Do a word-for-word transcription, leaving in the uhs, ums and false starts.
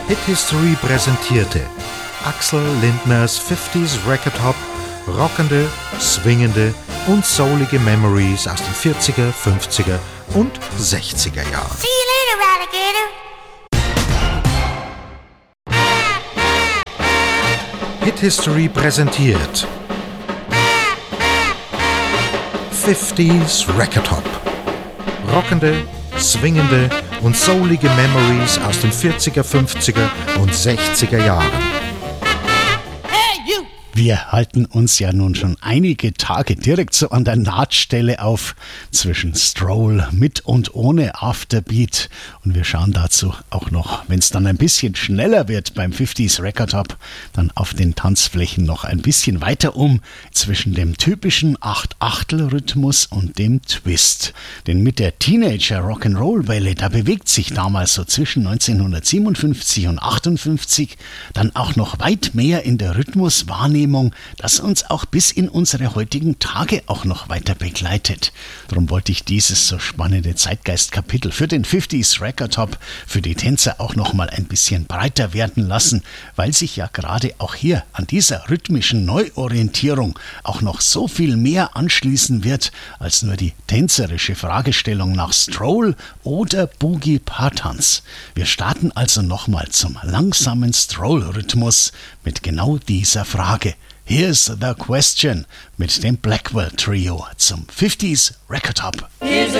Hit History präsentierte Axel Lindners fünfziger Record Hop, rockende, swingende und soulige Memories aus den vierziger, fünfziger und sechziger Jahren. See you later, Alligator. Hit History präsentiert fünfziger Record Hop, rockende, swingende und soulige Memories aus den vierziger, fünfziger und sechziger Jahren. Wir halten uns ja nun schon einige Tage direkt so an der Nahtstelle auf zwischen Stroll mit und ohne Afterbeat. Und wir schauen dazu auch noch, wenn es dann ein bisschen schneller wird beim fünfziger Record Hop, dann auf den Tanzflächen noch ein bisschen weiter um zwischen dem typischen acht-Achtel-Rhythmus und dem Twist. Denn mit der Teenager-Rock'n'Roll-Welle, da bewegt sich damals so zwischen neunzehnhundertsiebenundfünfzig und achtundfünfzig dann auch noch weit mehr in der Rhythmuswahrnehmung, das uns auch bis in unsere heutigen Tage auch noch weiter begleitet. Darum wollte ich dieses so spannende Zeitgeist-Kapitel für den fünfziger Record Hop für die Tänzer auch noch mal ein bisschen breiter werden lassen, weil sich ja gerade auch hier an dieser rhythmischen Neuorientierung auch noch so viel mehr anschließen wird, als nur die tänzerische Fragestellung nach Stroll oder Boogie-Paar-Tanz. Wir starten also nochmal zum langsamen Stroll-Rhythmus mit genau dieser Frage. Here's the question mit dem Blackwell Trio zum fünfziger Record Hop. Here's